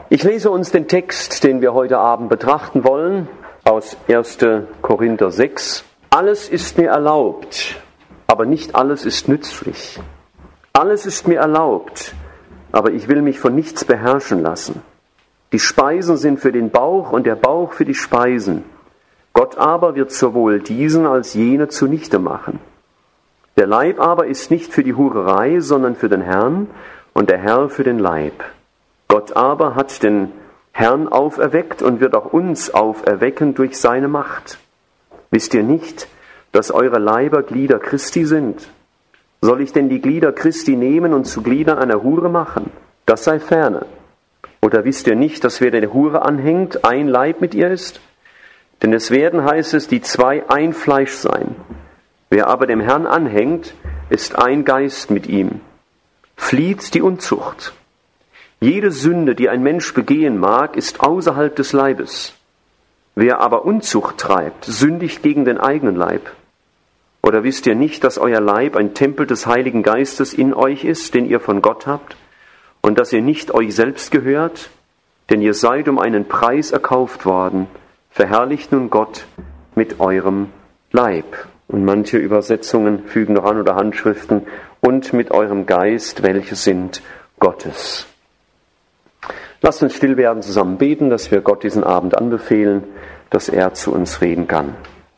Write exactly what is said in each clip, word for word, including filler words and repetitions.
Ich lese uns den Text, den wir heute Abend betrachten wollen, aus erster Korinther sechs. Alles ist mir erlaubt, aber nicht alles ist nützlich. Alles ist mir erlaubt, aber ich will mich von nichts beherrschen lassen. Die Speisen sind für den Bauch und der Bauch für die Speisen. Gott aber wird sowohl diesen als jene zunichte machen. Der Leib aber ist nicht für die Hurerei, sondern für den Herrn und der Herr für den Leib. Gott aber hat den Herrn auferweckt und wird auch uns auferwecken durch seine Macht. Wisst ihr nicht, dass eure Leiber Glieder Christi sind? Soll ich denn die Glieder Christi nehmen und zu Gliedern einer Hure machen? Das sei ferne. Oder wisst ihr nicht, dass wer der Hure anhängt, ein Leib mit ihr ist? Denn es werden, heißt es, die zwei ein Fleisch sein. Wer aber dem Herrn anhängt, ist ein Geist mit ihm. Flieht die Unzucht. Jede Sünde, die ein Mensch begehen mag, ist außerhalb des Leibes. Wer aber Unzucht treibt, sündigt gegen den eigenen Leib. Oder wisst ihr nicht, dass euer Leib ein Tempel des Heiligen Geistes in euch ist, den ihr von Gott habt, und dass ihr nicht euch selbst gehört? Denn ihr seid um einen Preis erkauft worden. Verherrlicht nun Gott mit eurem Leib. Und manche Übersetzungen fügen noch an oder Handschriften, und mit eurem Geist, welche sind Gottes. Lasst uns still werden, zusammen beten, dass wir Gott diesen Abend anbefehlen, dass er zu uns reden kann.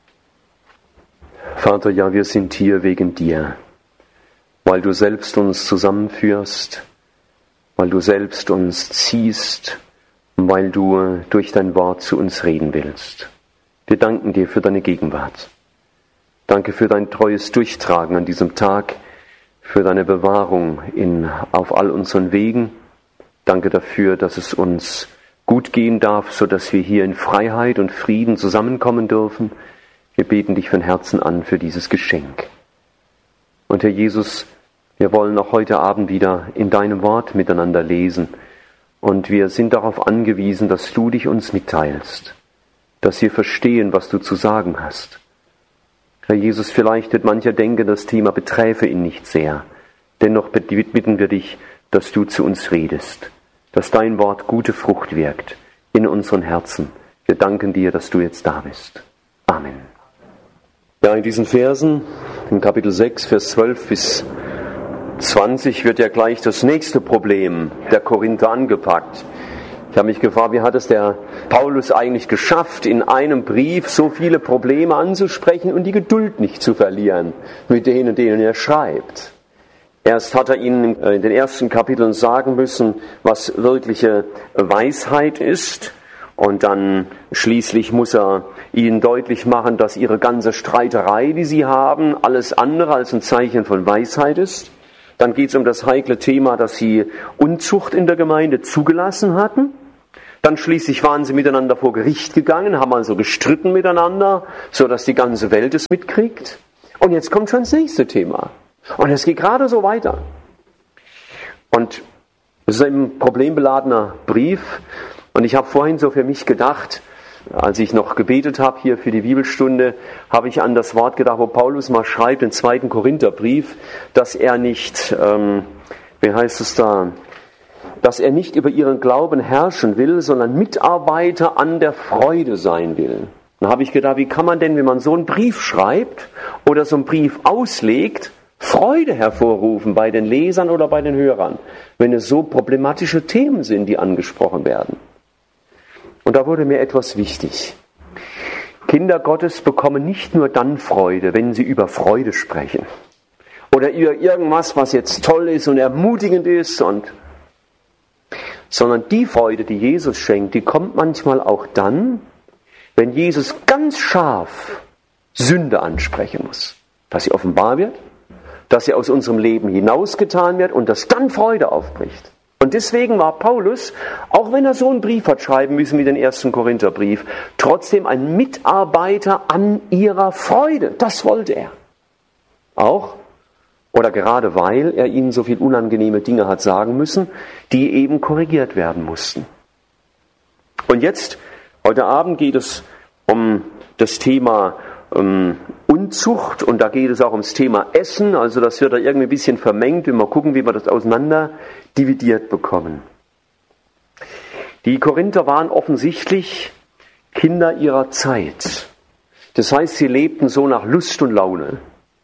Vater, ja, wir sind hier wegen dir, weil du selbst uns zusammenführst, weil du selbst uns ziehst, weil du durch dein Wort zu uns reden willst. Wir danken dir für deine Gegenwart. Danke für dein treues Durchtragen an diesem Tag, für deine Bewahrung in, auf all unseren Wegen. Danke dafür, dass es uns gut gehen darf, sodass wir hier in Freiheit und Frieden zusammenkommen dürfen. Wir beten dich von Herzen an für dieses Geschenk. Und Herr Jesus, wir wollen auch heute Abend wieder in deinem Wort miteinander lesen. Und wir sind darauf angewiesen, dass du dich uns mitteilst, dass wir verstehen, was du zu sagen hast. Herr Jesus, vielleicht wird mancher denken, das Thema beträfe ihn nicht sehr. Dennoch bitten wir dich, dass du zu uns redest, dass dein Wort gute Frucht wirkt in unseren Herzen. Wir danken dir, dass du jetzt da bist. Amen. Ja, in diesen Versen, im Kapitel sechs, Vers zwölf bis zwanzig, wird ja gleich das nächste Problem der Korinther angepackt. Ich habe mich gefragt, wie hat es der Paulus eigentlich geschafft, in einem Brief so viele Probleme anzusprechen und die Geduld nicht zu verlieren mit denen, denen er schreibt. Erst hat er ihnen in den ersten Kapiteln sagen müssen, was wirkliche Weisheit ist. Und dann schließlich muss er ihnen deutlich machen, dass ihre ganze Streiterei, die sie haben, alles andere als ein Zeichen von Weisheit ist. Dann geht es um das heikle Thema, dass sie Unzucht in der Gemeinde zugelassen hatten. Dann schließlich waren sie miteinander vor Gericht gegangen, haben also gestritten miteinander, sodass die ganze Welt es mitkriegt. Und jetzt kommt schon das nächste Thema. Und es geht gerade so weiter. Und es ist ein problembeladener Brief. Und ich habe vorhin so für mich gedacht, als ich noch gebetet habe hier für die Bibelstunde, habe ich an das Wort gedacht, wo Paulus mal schreibt, im zweiten Korintherbrief, dass er nicht, ähm, wie heißt es da, dass er nicht über ihren Glauben herrschen will, sondern Mitarbeiter an der Freude sein will. Dann habe ich gedacht, wie kann man denn, wenn man so einen Brief schreibt oder so einen Brief auslegt, Freude hervorrufen bei den Lesern oder bei den Hörern, wenn es so problematische Themen sind, die angesprochen werden. Und da wurde mir etwas wichtig. Kinder Gottes bekommen nicht nur dann Freude, wenn sie über Freude sprechen. Oder über irgendwas, was jetzt toll ist und ermutigend ist. Und, sondern die Freude, die Jesus schenkt, die kommt manchmal auch dann, wenn Jesus ganz scharf Sünde ansprechen muss. Dass sie offenbar wird, dass sie aus unserem Leben hinausgetan wird und dass dann Freude aufbricht. Und deswegen war Paulus, auch wenn er so einen Brief hat schreiben müssen wie den ersten Korintherbrief, trotzdem ein Mitarbeiter an ihrer Freude. Das wollte er. Auch, oder gerade weil er ihnen so viel unangenehme Dinge hat sagen müssen, die eben korrigiert werden mussten. Und jetzt, heute Abend geht es um das Thema ähm, Unzucht und da geht es auch ums Thema Essen, also das wird da irgendwie ein bisschen vermengt, wir mal gucken, wie wir das auseinander dividiert bekommen. Die Korinther waren offensichtlich Kinder ihrer Zeit. Das heißt, sie lebten so nach Lust und Laune.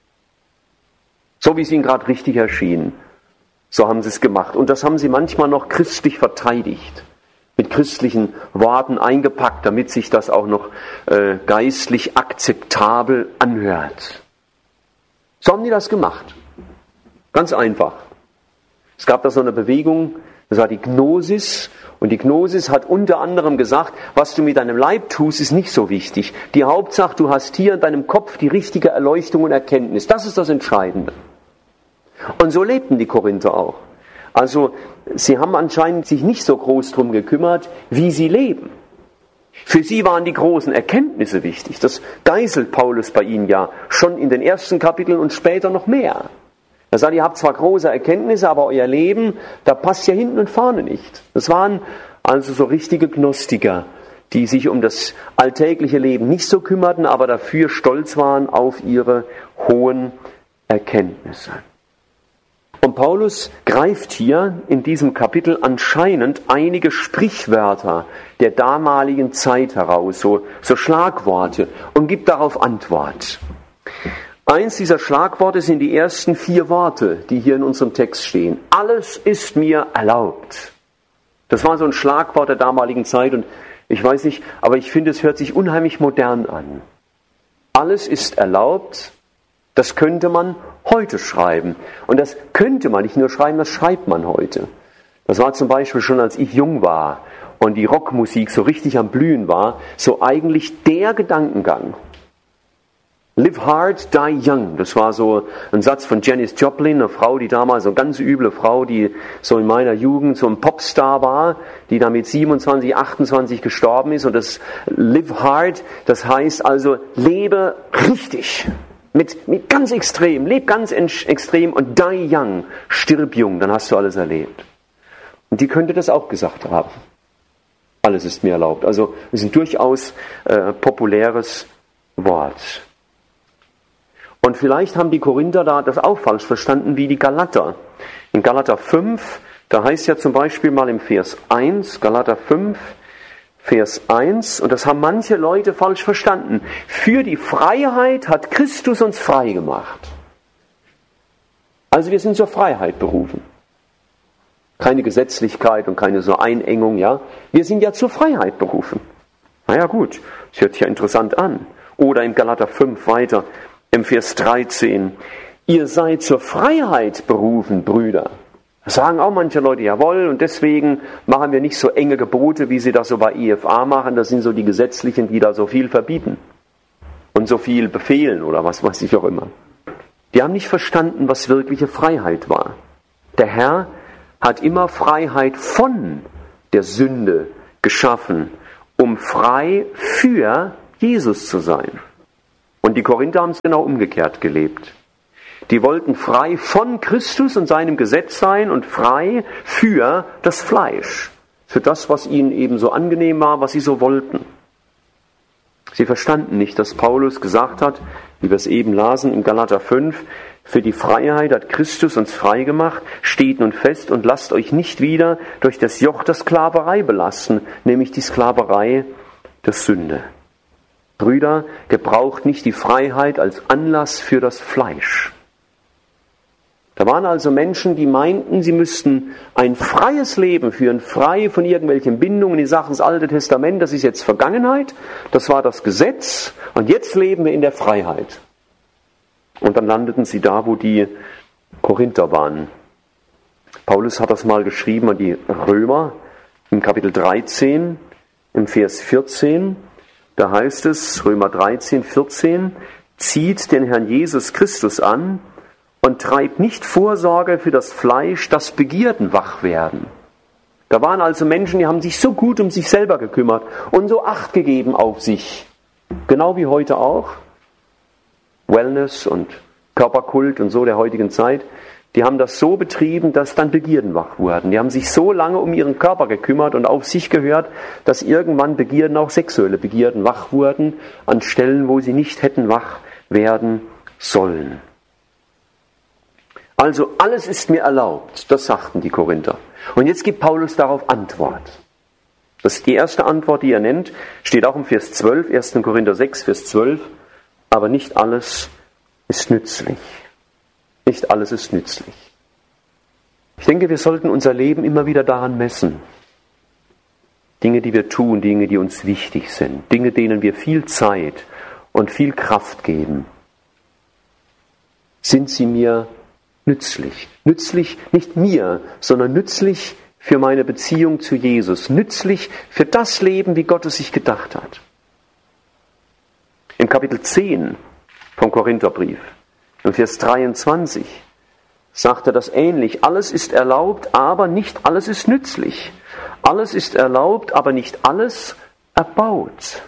So wie es ihnen gerade richtig erschien. So haben sie es gemacht. Und das haben sie manchmal noch christlich verteidigt. Mit christlichen Worten eingepackt, damit sich das auch noch äh, geistlich akzeptabel anhört. So haben die das gemacht. Ganz einfach. Es gab da so eine Bewegung, das war die Gnosis. Und die Gnosis hat unter anderem gesagt, was du mit deinem Leib tust, ist nicht so wichtig. Die Hauptsache, du hast hier in deinem Kopf die richtige Erleuchtung und Erkenntnis. Das ist das Entscheidende. Und so lebten die Korinther auch. Also sie haben anscheinend sich nicht so groß drum gekümmert, wie sie leben. Für sie waren die großen Erkenntnisse wichtig. Das geißelt Paulus bei ihnen ja schon in den ersten Kapiteln und später noch mehr. Er sagt, ihr habt zwar große Erkenntnisse, aber euer Leben, da passt ja hinten und vorne nicht. Das waren also so richtige Gnostiker, die sich um das alltägliche Leben nicht so kümmerten, aber dafür stolz waren auf ihre hohen Erkenntnisse. Und Paulus greift hier in diesem Kapitel anscheinend einige Sprichwörter der damaligen Zeit heraus, so, so Schlagworte, und gibt darauf Antwort. Eins dieser Schlagworte sind die ersten vier Worte, die hier in unserem Text stehen. Alles ist mir erlaubt. Das war so ein Schlagwort der damaligen Zeit und ich weiß nicht, aber ich finde, es hört sich unheimlich modern an. Alles ist erlaubt, das könnte man heute schreiben. Und das könnte man nicht nur schreiben, das schreibt man heute. Das war zum Beispiel schon, als ich jung war und die Rockmusik so richtig am Blühen war, so eigentlich der Gedankengang. Live hard, die young. Das war so ein Satz von Janis Joplin, eine Frau, die damals, so eine ganz üble Frau, die so in meiner Jugend so ein Popstar war, die dann mit siebenundzwanzig, achtundzwanzig gestorben ist. Und das Live hard, das heißt also, lebe richtig. Mit, mit ganz extrem, leb ganz extrem und die young, stirb jung, dann hast du alles erlebt. Und die könnte das auch gesagt haben. Alles ist mir erlaubt. Also es ist ein durchaus äh, populäres Wort. Und vielleicht haben die Korinther da das auch falsch verstanden wie die Galater. In Galater fünf, da heißt ja zum Beispiel mal im Vers eins, Galater fünf, Vers eins, und das haben manche Leute falsch verstanden. Für die Freiheit hat Christus uns frei gemacht. Also wir sind zur Freiheit berufen. Keine Gesetzlichkeit und keine so Einengung, ja. Wir sind ja zur Freiheit berufen. Naja gut, das hört sich ja interessant an. Oder im Galater fünf weiter, im Vers dreizehn, ihr seid zur Freiheit berufen, Brüder. Das sagen auch manche Leute, jawohl, und deswegen machen wir nicht so enge Gebote, wie sie das so bei I F A machen. Das sind so die Gesetzlichen, die da so viel verbieten und so viel befehlen oder was weiß ich auch immer. Die haben nicht verstanden, was wirkliche Freiheit war. Der Herr hat immer Freiheit von der Sünde geschaffen, um frei für Jesus zu sein. Und die Korinther haben es genau umgekehrt gelebt. Die wollten frei von Christus und seinem Gesetz sein und frei für das Fleisch. Für das, was ihnen eben so angenehm war, was sie so wollten. Sie verstanden nicht, dass Paulus gesagt hat, wie wir es eben lasen in Galater fünf, für die Freiheit hat Christus uns frei gemacht, steht nun fest und lasst euch nicht wieder durch das Joch der Sklaverei belasten, nämlich die Sklaverei der Sünde. Brüder, gebraucht nicht die Freiheit als Anlass für das Fleisch. Da waren also Menschen, die meinten, sie müssten ein freies Leben führen, frei von irgendwelchen Bindungen. Die Sachen des Alten Testament, das ist jetzt Vergangenheit, das war das Gesetz und jetzt leben wir in der Freiheit. Und dann landeten sie da, wo die Korinther waren. Paulus hat das mal geschrieben an die Römer im Kapitel dreizehn, im Vers vierzehn. Da heißt es, Römer dreizehn, vierzehn, zieht den Herrn Jesus Christus an und treibt nicht Vorsorge für das Fleisch, dass Begierden wach werden. Da waren also Menschen, die haben sich so gut um sich selber gekümmert und so Acht gegeben auf sich. Genau wie heute auch. Wellness und Körperkult und so der heutigen Zeit. Die haben das so betrieben, dass dann Begierden wach wurden. Die haben sich so lange um ihren Körper gekümmert und auf sich gehört, dass irgendwann Begierden, auch sexuelle Begierden, wach wurden an Stellen, wo sie nicht hätten wach werden sollen. Also alles ist mir erlaubt, das sagten die Korinther. Und jetzt gibt Paulus darauf Antwort. Das ist die erste Antwort, die er nennt. Steht auch im Vers zwölf, erster Korinther sechs, Vers zwölf. Aber nicht alles ist nützlich. Nicht alles ist nützlich. Ich denke, wir sollten unser Leben immer wieder daran messen. Dinge, die wir tun, Dinge, die uns wichtig sind, Dinge, denen wir viel Zeit und viel Kraft geben. Sind sie mir nützlich? Nützlich nicht mir, sondern nützlich für meine Beziehung zu Jesus. Nützlich für das Leben, wie Gott es sich gedacht hat. Im Kapitel zehn vom Korintherbrief, im Vers dreiundzwanzig, sagt er das ähnlich. Alles ist erlaubt, aber nicht alles ist nützlich. Alles ist erlaubt, aber nicht alles erbaut.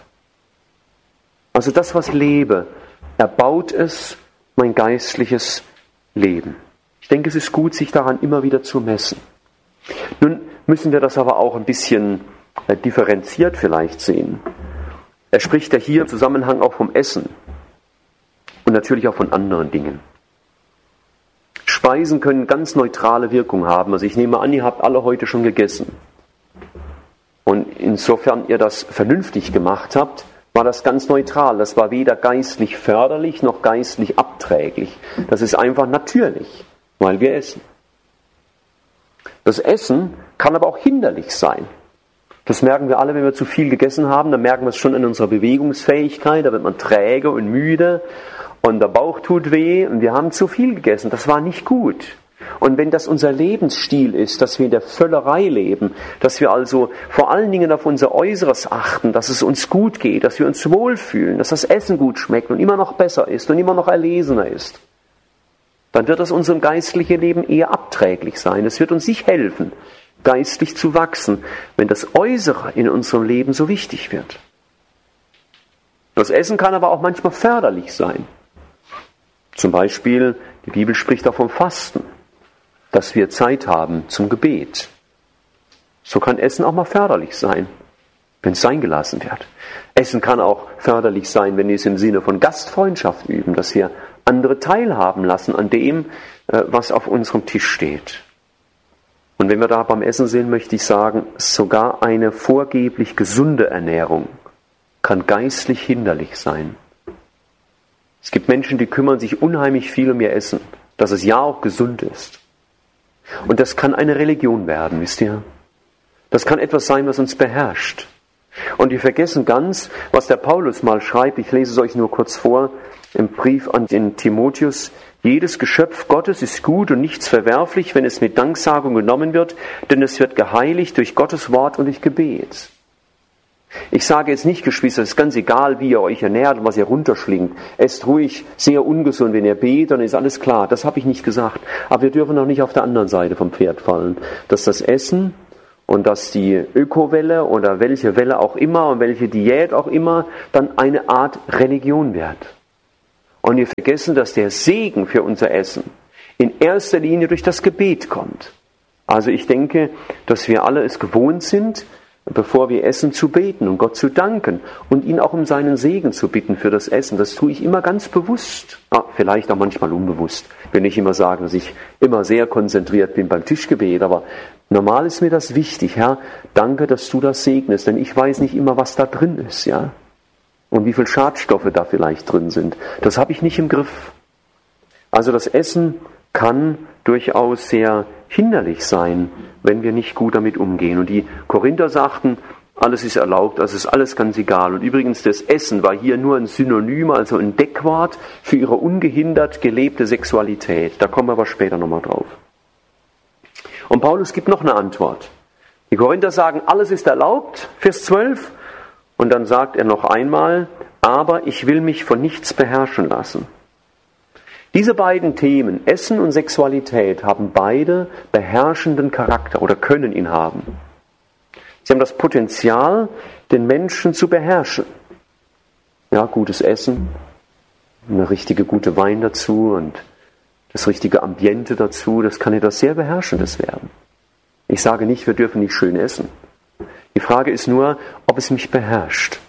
Also das, was ich lebe, erbaut es mein geistliches Leben. Ich denke, es ist gut, sich daran immer wieder zu messen. Nun müssen wir das aber auch ein bisschen differenziert vielleicht sehen. Er spricht ja hier im Zusammenhang auch vom Essen und natürlich auch von anderen Dingen. Speisen können ganz neutrale Wirkung haben. Also ich nehme an, ihr habt alle heute schon gegessen. Und insofern ihr das vernünftig gemacht habt, war das ganz neutral. Das war weder geistlich förderlich noch geistlich abträglich. Das ist einfach natürlich, weil wir essen. Das Essen kann aber auch hinderlich sein. Das merken wir alle, wenn wir zu viel gegessen haben. Dann merken wir es schon in unserer Bewegungsfähigkeit. Da wird man träge und müde und der Bauch tut weh und wir haben zu viel gegessen. Das war nicht gut. Und wenn das unser Lebensstil ist, dass wir in der Völlerei leben, dass wir also vor allen Dingen auf unser Äußeres achten, dass es uns gut geht, dass wir uns wohlfühlen, dass das Essen gut schmeckt und immer noch besser ist und immer noch erlesener ist, dann wird das unserem geistlichen Leben eher abträglich sein. Es wird uns nicht helfen, geistlich zu wachsen, wenn das Äußere in unserem Leben so wichtig wird. Das Essen kann aber auch manchmal förderlich sein. Zum Beispiel, die Bibel spricht auch vom Fasten, dass wir Zeit haben zum Gebet. So kann Essen auch mal förderlich sein, wenn es sein gelassen wird. Essen kann auch förderlich sein, wenn wir es im Sinne von Gastfreundschaft üben, dass wir andere teilhaben lassen an dem, was auf unserem Tisch steht. Und wenn wir da beim Essen sind, möchte ich sagen, sogar eine vorgeblich gesunde Ernährung kann geistlich hinderlich sein. Es gibt Menschen, die kümmern sich unheimlich viel um ihr Essen, dass es ja auch gesund ist. Und das kann eine Religion werden, wisst ihr? Das kann etwas sein, was uns beherrscht. Und wir vergessen ganz, was der Paulus mal schreibt, ich lese es euch nur kurz vor, im Brief an den Timotheus: Jedes Geschöpf Gottes ist gut und nichts verwerflich, wenn es mit Danksagung genommen wird, denn es wird geheiligt durch Gottes Wort und durch Gebet. Ich sage jetzt nicht, Geschwister, es ist ganz egal, wie ihr euch ernährt und was ihr runterschlingt. Esst ruhig sehr ungesund, wenn ihr betet, dann ist alles klar. Das habe ich nicht gesagt. Aber wir dürfen auch nicht auf der anderen Seite vom Pferd fallen, dass das Essen und dass die Ökowelle oder welche Welle auch immer und welche Diät auch immer dann eine Art Religion wird. Und wir vergessen, dass der Segen für unser Essen in erster Linie durch das Gebet kommt. Also ich denke, dass wir alle es gewohnt sind, bevor wir essen, zu beten und Gott zu danken und ihn auch um seinen Segen zu bitten für das Essen. Das tue ich immer ganz bewusst, ah, vielleicht auch manchmal unbewusst. Ich will nicht immer sagen, dass ich immer sehr konzentriert bin beim Tischgebet, aber normal ist mir das wichtig. Herr, danke, dass du das segnest, denn ich weiß nicht immer, was da drin ist, ja, und wie viele Schadstoffe da vielleicht drin sind. Das habe ich nicht im Griff. Also das Essen kann durchaus sehr hinderlich sein, wenn wir nicht gut damit umgehen. Und die Korinther sagten, alles ist erlaubt, also ist alles ganz egal. Und übrigens, das Essen war hier nur ein Synonym, also ein Deckwort für ihre ungehindert gelebte Sexualität. Da kommen wir aber später nochmal drauf. Und Paulus gibt noch eine Antwort. Die Korinther sagen, alles ist erlaubt, Vers zwölf. Und dann sagt er noch einmal, aber ich will mich von nichts beherrschen lassen. Diese beiden Themen, Essen und Sexualität, haben beide beherrschenden Charakter oder können ihn haben. Sie haben das Potenzial, den Menschen zu beherrschen. Ja, gutes Essen, eine richtige gute Wein dazu und das richtige Ambiente dazu, das kann etwas sehr Beherrschendes werden. Ich sage nicht, wir dürfen nicht schön essen. Die Frage ist nur, ob es mich beherrscht.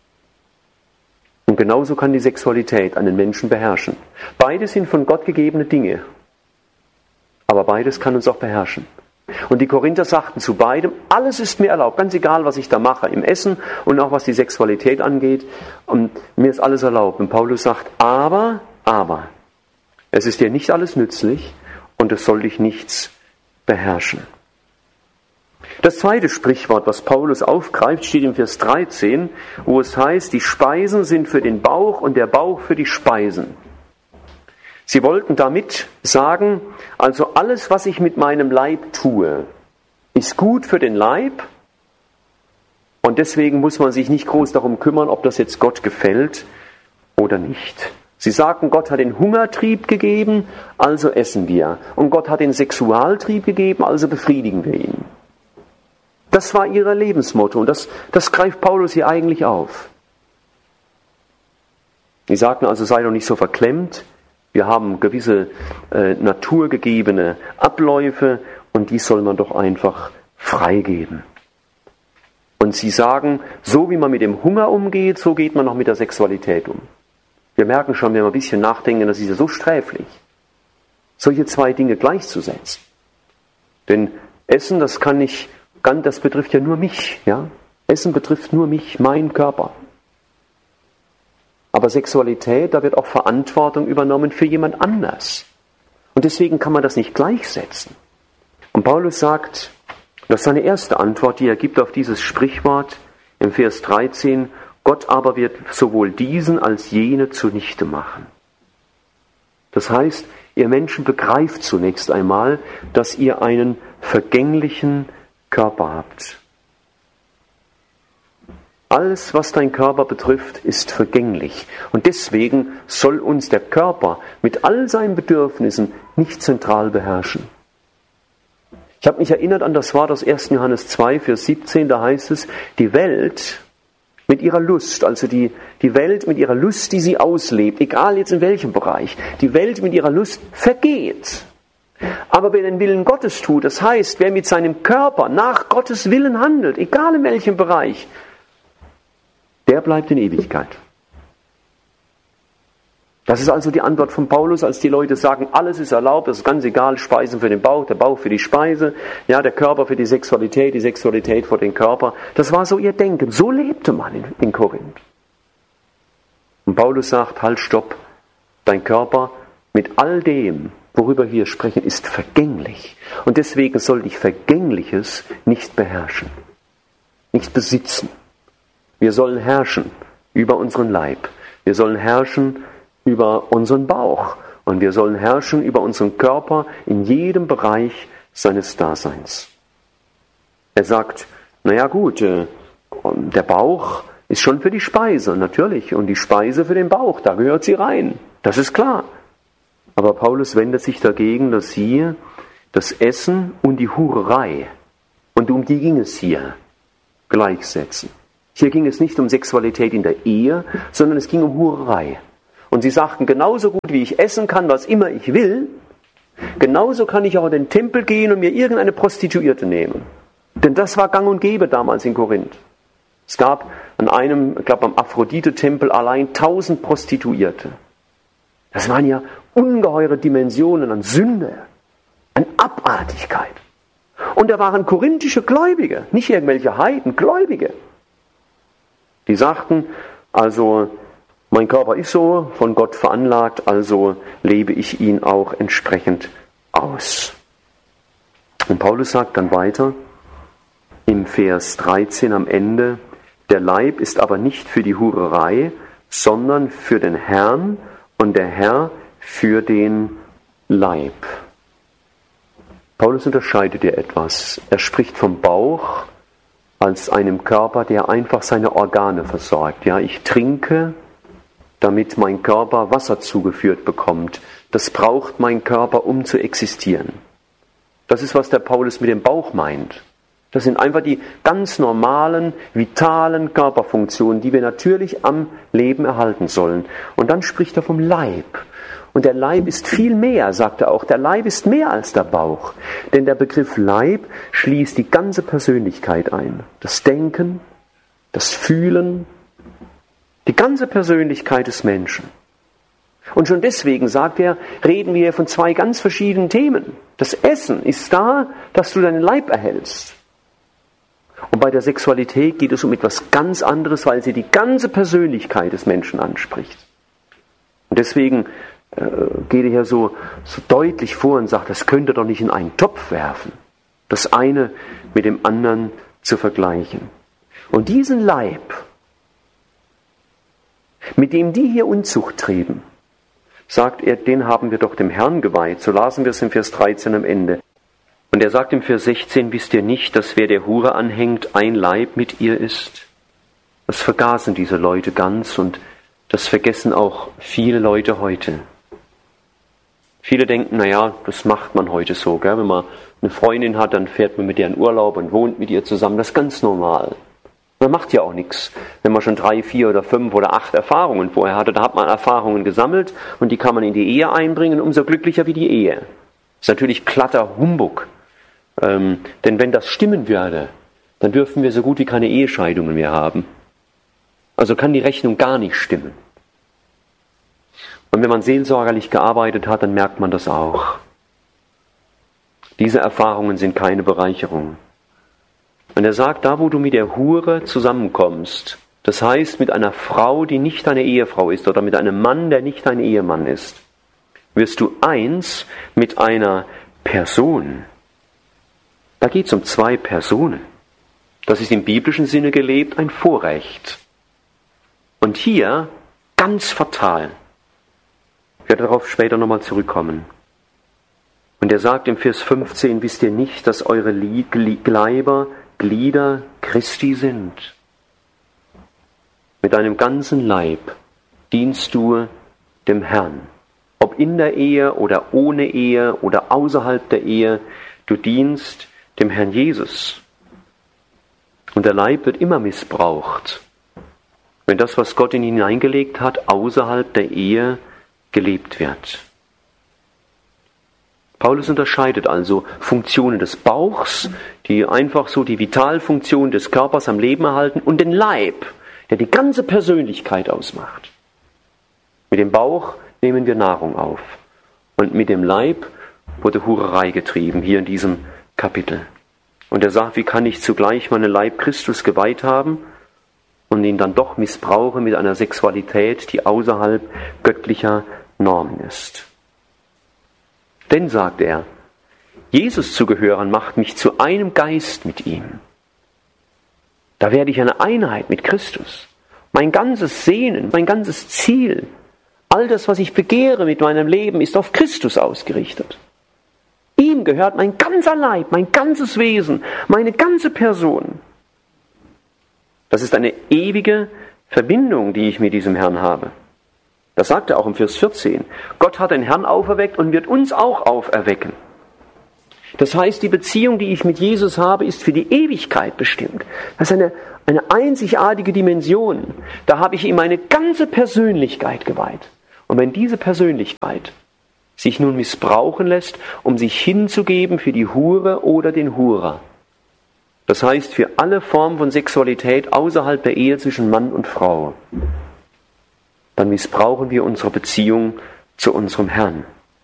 Und genauso kann die Sexualität einen Menschen beherrschen. Beide sind von Gott gegebene Dinge. Aber beides kann uns auch beherrschen. Und die Korinther sagten zu beidem, alles ist mir erlaubt, ganz egal, was ich da mache, im Essen und auch was die Sexualität angeht, und mir ist alles erlaubt. Und Paulus sagt, aber, aber, es ist dir nicht alles nützlich und es soll dich nichts beherrschen. Das zweite Sprichwort, was Paulus aufgreift, steht im Vers dreizehn, wo es heißt, die Speisen sind für den Bauch und der Bauch für die Speisen. Sie wollten damit sagen, also alles, was ich mit meinem Leib tue, ist gut für den Leib und deswegen muss man sich nicht groß darum kümmern, ob das jetzt Gott gefällt oder nicht. Sie sagten, Gott hat den Hungertrieb gegeben, also essen wir. Und Gott hat den Sexualtrieb gegeben, also befriedigen wir ihn. Das war ihr Lebensmotto und das, das greift Paulus hier eigentlich auf. Sie sagten also, sei doch nicht so verklemmt. Wir haben gewisse äh, naturgegebene Abläufe und die soll man doch einfach freigeben. Und sie sagen, so wie man mit dem Hunger umgeht, so geht man auch mit der Sexualität um. Wir merken schon, wenn wir ein bisschen nachdenken, das ist ja so sträflich, solche zwei Dinge gleichzusetzen. Denn Essen, das kann nicht, das betrifft ja nur mich. Ja? Essen betrifft nur mich, meinen Körper. Aber Sexualität, da wird auch Verantwortung übernommen für jemand anders. Und deswegen kann man das nicht gleichsetzen. Und Paulus sagt, das ist seine erste Antwort, die er gibt auf dieses Sprichwort im Vers dreizehn, Gott aber wird sowohl diesen als jene zunichte machen. Das heißt, ihr Menschen begreift zunächst einmal, dass ihr einen vergänglichen Körper habt. Alles, was dein Körper betrifft, ist vergänglich. Und deswegen soll uns der Körper mit all seinen Bedürfnissen nicht zentral beherrschen. Ich habe mich erinnert an das Wort aus ersten Johannes zwei, Vers siebzehn, da heißt es, die Welt mit ihrer Lust, also die, die Welt mit ihrer Lust, die sie auslebt, egal jetzt in welchem Bereich, die Welt mit ihrer Lust vergeht. Aber wer den Willen Gottes tut, das heißt, wer mit seinem Körper nach Gottes Willen handelt, egal in welchem Bereich, der bleibt in Ewigkeit. Das ist also die Antwort von Paulus, als die Leute sagen, alles ist erlaubt, das ist ganz egal, Speisen für den Bauch, der Bauch für die Speise, ja, der Körper für die Sexualität, die Sexualität für den Körper. Das war so ihr Denken, so lebte man in, in Korinth. Und Paulus sagt, halt, stopp, dein Körper mit all dem, worüber wir sprechen, ist vergänglich. Und deswegen soll dich Vergängliches nicht beherrschen, nicht besitzen. Wir sollen herrschen über unseren Leib. Wir sollen herrschen über unseren Bauch. Und wir sollen herrschen über unseren Körper in jedem Bereich seines Daseins. Er sagt, naja gut, der Bauch ist schon für die Speise, natürlich. Und die Speise für den Bauch, da gehört sie rein. Das ist klar. Aber Paulus wendet sich dagegen, dass sie das Essen und die Hurerei, und um die ging es hier, gleichsetzen. Hier ging es nicht um Sexualität in der Ehe, sondern es ging um Hurerei. Und sie sagten, genauso gut wie ich essen kann, was immer ich will, genauso kann ich auch in den Tempel gehen und mir irgendeine Prostituierte nehmen. Denn das war gang und gäbe damals in Korinth. Es gab an einem, ich glaube am Aphrodite-Tempel allein tausend Prostituierte. Das waren ja ungeheure Dimensionen an Sünde, an Abartigkeit. Und da waren korinthische Gläubige, nicht irgendwelche Heiden, Gläubige. Die sagten, also mein Körper ist so von Gott veranlagt, also lebe ich ihn auch entsprechend aus. Und Paulus sagt dann weiter im Vers dreizehn am Ende, der Leib ist aber nicht für die Hurerei, sondern für den Herrn und der Herr für den Leib. Paulus unterscheidet hier etwas. Er spricht vom Bauch als einem Körper, der einfach seine Organe versorgt. Ja, ich trinke, damit mein Körper Wasser zugeführt bekommt. Das braucht mein Körper, um zu existieren. Das ist, was der Paulus mit dem Bauch meint. Das sind einfach die ganz normalen, vitalen Körperfunktionen, die wir natürlich am Leben erhalten sollen. Und dann spricht er vom Leib. Und der Leib ist viel mehr, sagt er auch. Der Leib ist mehr als der Bauch. Denn der Begriff Leib schließt die ganze Persönlichkeit ein. Das Denken, das Fühlen, die ganze Persönlichkeit des Menschen. Und schon deswegen, sagt er, reden wir von zwei ganz verschiedenen Themen. Das Essen ist da, dass du deinen Leib erhältst. Und bei der Sexualität geht es um etwas ganz anderes, weil sie die ganze Persönlichkeit des Menschen anspricht. Und deswegen äh, geht er hier so, so deutlich vor und sagt, das könnt ihr doch nicht in einen Topf werfen, das eine mit dem anderen zu vergleichen. Und diesen Leib, mit dem die hier Unzucht trieben, sagt er, den haben wir doch dem Herrn geweiht. So lasen wir es im Vers dreizehn am Ende. Und er sagt im Vers sechzehn, wisst ihr nicht, dass wer der Hure anhängt, ein Leib mit ihr ist? Das vergaßen diese Leute ganz und das vergessen auch viele Leute heute. Viele denken, naja, das macht man heute so. Gell? Wenn man eine Freundin hat, dann fährt man mit ihr in Urlaub und wohnt mit ihr zusammen. Das ist ganz normal. Man macht ja auch nichts. Wenn man schon drei, vier oder fünf oder acht Erfahrungen vorher hatte, da hat man Erfahrungen gesammelt und die kann man in die Ehe einbringen, umso glücklicher wie die Ehe. Das ist natürlich glatter Humbug. Ähm, denn wenn das stimmen würde, dann dürften wir so gut wie keine Ehescheidungen mehr haben. Also kann die Rechnung gar nicht stimmen. Und wenn man seelsorgerlich gearbeitet hat, dann merkt man das auch. Diese Erfahrungen sind keine Bereicherung. Und er sagt, da wo du mit der Hure zusammenkommst, das heißt mit einer Frau, die nicht deine Ehefrau ist, oder mit einem Mann, der nicht dein Ehemann ist, wirst du eins mit einer Person. Da geht es um zwei Personen. Das ist im biblischen Sinne gelebt ein Vorrecht. Und hier ganz fatal. Ich werde darauf später nochmal zurückkommen. Und er sagt im Vers fünfzehn, wisst ihr nicht, dass eure Leiber Glieder Christi sind? Mit deinem ganzen Leib dienst du dem Herrn. Ob in der Ehe oder ohne Ehe oder außerhalb der Ehe, du dienst dem Herrn Jesus. Und der Leib wird immer missbraucht, wenn das, was Gott in ihn hineingelegt hat, außerhalb der Ehe gelebt wird. Paulus unterscheidet also Funktionen des Bauchs, die einfach so die Vitalfunktion des Körpers am Leben erhalten, und den Leib, der die ganze Persönlichkeit ausmacht. Mit dem Bauch nehmen wir Nahrung auf. Und mit dem Leib wurde Hurerei getrieben, hier in diesem Kapitel. Und er sagt, wie kann ich zugleich meinen Leib Christus geweiht haben und ihn dann doch missbrauchen mit einer Sexualität, die außerhalb göttlicher Normen ist. Denn, sagt er, Jesus zu gehören macht mich zu einem Geist mit ihm. Da werde ich eine Einheit mit Christus. Mein ganzes Sehnen, mein ganzes Ziel, all das, was ich begehre mit meinem Leben, ist auf Christus ausgerichtet. Ihm gehört mein ganzer Leib, mein ganzes Wesen, meine ganze Person. Das ist eine ewige Verbindung, die ich mit diesem Herrn habe. Das sagt er auch im Vers vierzehn. Gott hat den Herrn auferweckt und wird uns auch auferwecken. Das heißt, die Beziehung, die ich mit Jesus habe, ist für die Ewigkeit bestimmt. Das ist eine, eine einzigartige Dimension. Da habe ich ihm meine ganze Persönlichkeit geweiht. Und wenn diese Persönlichkeit sich nun missbrauchen lässt, um sich hinzugeben für die Hure oder den Hurer, das heißt für alle Formen von Sexualität außerhalb der Ehe zwischen Mann und Frau, dann missbrauchen wir unsere Beziehung zu unserem Herrn.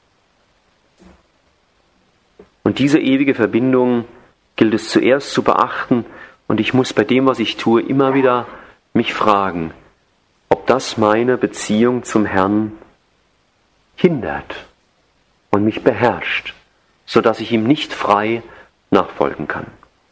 Und diese ewige Verbindung gilt es zuerst zu beachten, und ich muss bei dem, was ich tue, immer wieder mich fragen, ob das meine Beziehung zum Herrn hindert und mich beherrscht, sodass ich ihm nicht frei nachfolgen kann.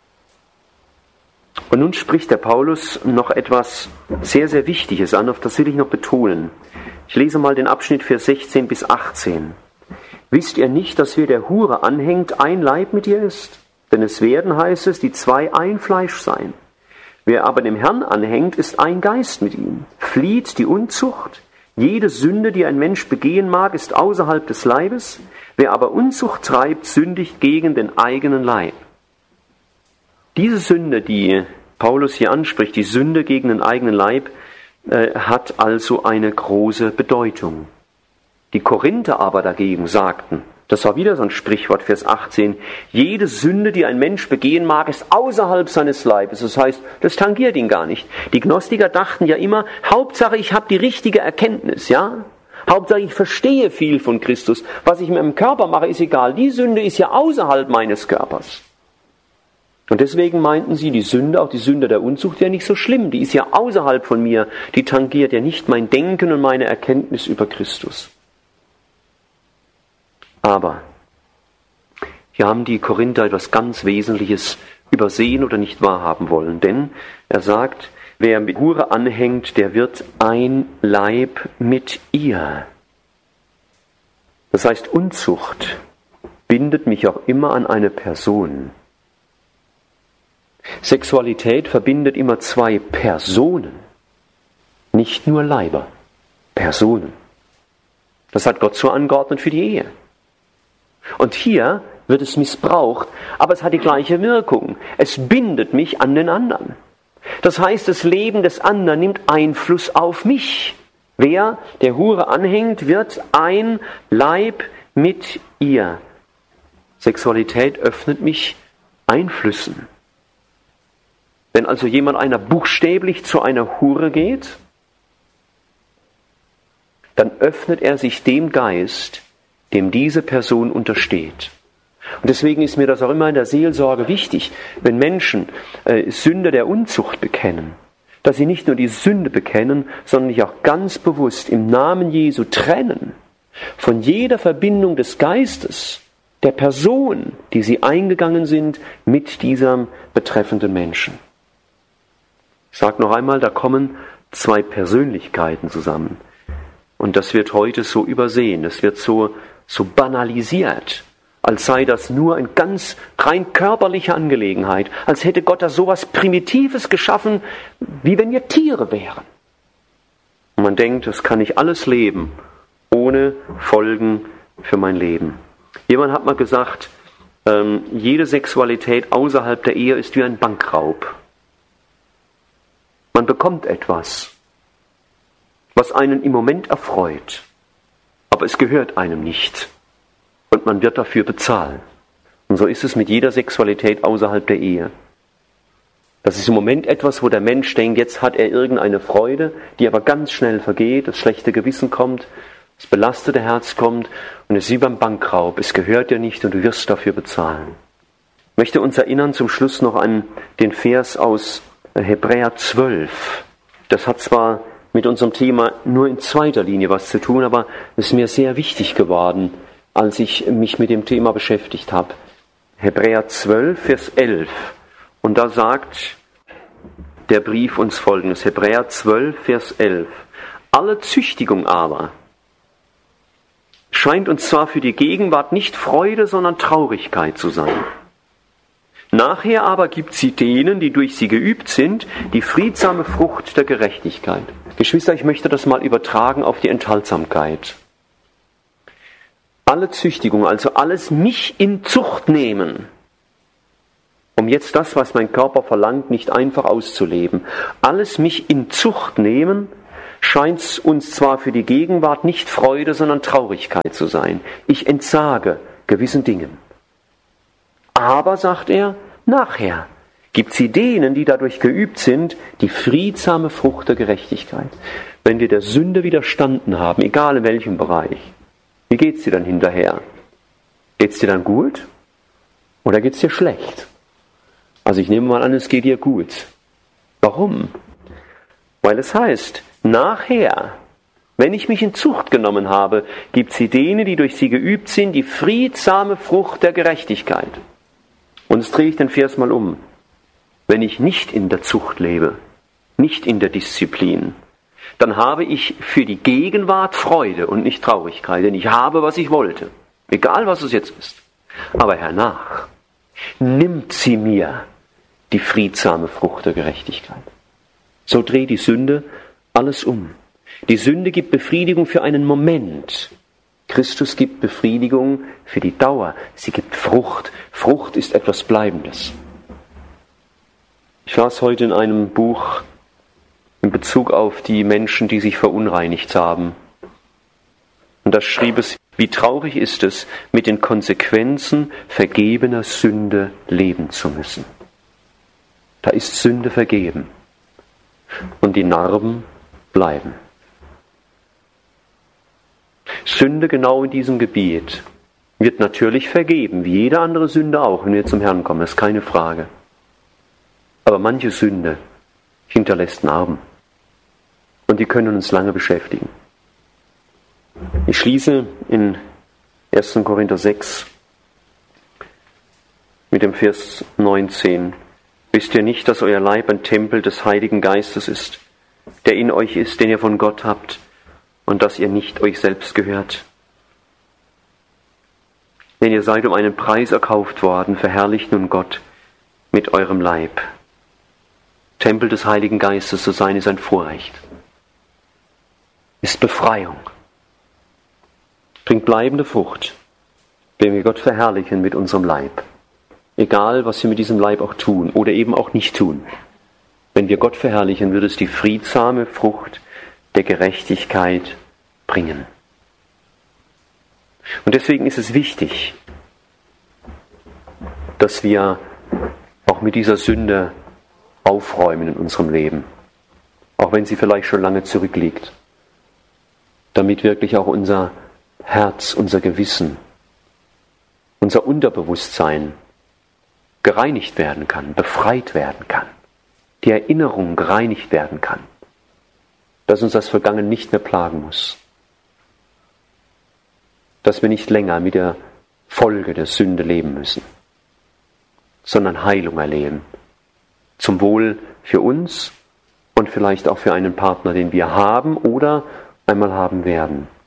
Und nun spricht der Paulus noch etwas sehr, sehr Wichtiges an, auf das will ich noch betonen. Ich lese mal den Abschnitt Vers sechzehn bis achtzehn. Wisst ihr nicht, dass wer der Hure anhängt, ein Leib mit ihr ist? Denn es werden, heißt es, die zwei ein Fleisch sein. Wer aber dem Herrn anhängt, ist ein Geist mit ihm. Flieht die Unzucht. Jede Sünde, die ein Mensch begehen mag, ist außerhalb des Leibes. Wer aber Unzucht treibt, sündigt gegen den eigenen Leib. Diese Sünde, die Paulus hier anspricht, die Sünde gegen den eigenen Leib, äh, hat also eine große Bedeutung. Die Korinther aber dagegen sagten, das war wieder so ein Sprichwort, Vers achtzehn, jede Sünde, die ein Mensch begehen mag, ist außerhalb seines Leibes. Das heißt, das tangiert ihn gar nicht. Die Gnostiker dachten ja immer, Hauptsache ich habe die richtige Erkenntnis, ja? Hauptsache ich verstehe viel von Christus. Was ich mit meinem Körper mache, ist egal. Die Sünde ist ja außerhalb meines Körpers. Und deswegen meinten sie, die Sünde, auch die Sünde der Unzucht, wäre nicht so schlimm. Die ist ja außerhalb von mir. Die tangiert ja nicht mein Denken und meine Erkenntnis über Christus. Aber hier haben die Korinther etwas ganz Wesentliches übersehen oder nicht wahrhaben wollen. Denn er sagt, wer mit Hure anhängt, der wird ein Leib mit ihr. Das heißt, Unzucht bindet mich auch immer an eine Person. Sexualität verbindet immer zwei Personen, nicht nur Leiber, Personen. Das hat Gott so angeordnet für die Ehe. Und hier wird es missbraucht, aber es hat die gleiche Wirkung. Es bindet mich an den anderen. Das heißt, das Leben des anderen nimmt Einfluss auf mich. Wer der Hure anhängt, wird ein Leib mit ihr. Sexualität öffnet mich Einflüssen. Wenn also jemand einer buchstäblich zu einer Hure geht, dann öffnet er sich dem Geist, dem diese Person untersteht. Und deswegen ist mir das auch immer in der Seelsorge wichtig, wenn Menschen äh, Sünde der Unzucht bekennen, dass sie nicht nur die Sünde bekennen, sondern sich auch ganz bewusst im Namen Jesu trennen von jeder Verbindung des Geistes, der Person, die sie eingegangen sind mit diesem betreffenden Menschen. Ich sage noch einmal, da kommen zwei Persönlichkeiten zusammen. Und das wird heute so übersehen, das wird so, so banalisiert, als sei das nur eine ganz rein körperliche Angelegenheit, als hätte Gott da sowas Primitives geschaffen, wie wenn wir Tiere wären. Und man denkt, das kann ich alles leben, ohne Folgen für mein Leben. Jemand hat mal gesagt, ähm, jede Sexualität außerhalb der Ehe ist wie ein Bankraub. Man bekommt etwas, was einen im Moment erfreut, aber es gehört einem nicht und man wird dafür bezahlen. Und so ist es mit jeder Sexualität außerhalb der Ehe. Das ist im Moment etwas, wo der Mensch denkt, jetzt hat er irgendeine Freude, die aber ganz schnell vergeht, das schlechte Gewissen kommt, das belastete Herz kommt und es ist wie beim Bankraub, es gehört dir nicht und du wirst dafür bezahlen. Ich möchte uns erinnern zum Schluss noch an den Vers aus Hebräer zwölf. Das hat zwar mit unserem Thema nur in zweiter Linie was zu tun, aber es ist mir sehr wichtig geworden, als ich mich mit dem Thema beschäftigt habe. Hebräer zwölf, Vers elf. Und da sagt der Brief uns Folgendes. Hebräer zwölf, Vers elf. Alle Züchtigung aber scheint uns zwar für die Gegenwart nicht Freude, sondern Traurigkeit zu sein. Nachher aber gibt sie denen, die durch sie geübt sind, die friedsame Frucht der Gerechtigkeit. Geschwister, ich möchte das mal übertragen auf die Enthaltsamkeit. Alle Züchtigung, also alles mich in Zucht nehmen, um jetzt das, was mein Körper verlangt, nicht einfach auszuleben. Alles mich in Zucht nehmen, scheint uns zwar für die Gegenwart nicht Freude, sondern Traurigkeit zu sein. Ich entsage gewissen Dingen. Aber, sagt er, nachher gibt sie denen, die dadurch geübt sind, die friedsame Frucht der Gerechtigkeit. Wenn wir der Sünde widerstanden haben, egal in welchem Bereich, wie geht's dir dann hinterher? Geht's dir dann gut? Oder geht's dir schlecht? Also ich nehme mal an, es geht dir gut. Warum? Weil es heißt, nachher, wenn ich mich in Zucht genommen habe, gibt sie denen, die durch sie geübt sind, die friedsame Frucht der Gerechtigkeit. Und jetzt drehe ich den Vers mal um. Wenn ich nicht in der Zucht lebe, nicht in der Disziplin, dann habe ich für die Gegenwart Freude und nicht Traurigkeit, denn ich habe, was ich wollte, egal was es jetzt ist. Aber hernach nimmt sie mir die friedsame Frucht der Gerechtigkeit. So dreht die Sünde alles um. Die Sünde gibt Befriedigung für einen Moment. Christus gibt Befriedigung für die Dauer. Sie gibt Frucht. Frucht ist etwas Bleibendes. Ich las heute in einem Buch in Bezug auf die Menschen, die sich verunreinigt haben. Und da schrieb es, wie traurig ist es, mit den Konsequenzen vergebener Sünde leben zu müssen. Da ist Sünde vergeben. Und die Narben bleiben. Sünde genau in diesem Gebiet wird natürlich vergeben, wie jede andere Sünde auch, wenn wir zum Herrn kommen, das ist keine Frage. Aber manche Sünde hinterlässt Narben und die können uns lange beschäftigen. Ich schließe in ersten Korinther sechs mit dem Vers neunzehn. Wisst ihr nicht, dass euer Leib ein Tempel des Heiligen Geistes ist, der in euch ist, den ihr von Gott habt, und dass ihr nicht euch selbst gehört? Denn ihr seid um einen Preis erkauft worden, verherrlicht nun Gott mit eurem Leib. Tempel des Heiligen Geistes zu sein, ist ein Vorrecht, ist Befreiung, bringt bleibende Frucht, wenn wir Gott verherrlichen mit unserem Leib. Egal, was wir mit diesem Leib auch tun oder eben auch nicht tun. Wenn wir Gott verherrlichen, wird es die friedsame Frucht der Gerechtigkeit bringen. Und deswegen ist es wichtig, dass wir auch mit dieser Sünde aufräumen in unserem Leben, auch wenn sie vielleicht schon lange zurückliegt, damit wirklich auch unser Herz, unser Gewissen, unser Unterbewusstsein gereinigt werden kann, befreit werden kann, die Erinnerung gereinigt werden kann, dass uns das Vergangene nicht mehr plagen muss, dass wir nicht länger mit der Folge der Sünde leben müssen, sondern Heilung erleben, zum Wohl für uns und vielleicht auch für einen Partner, den wir haben oder einmal haben werden.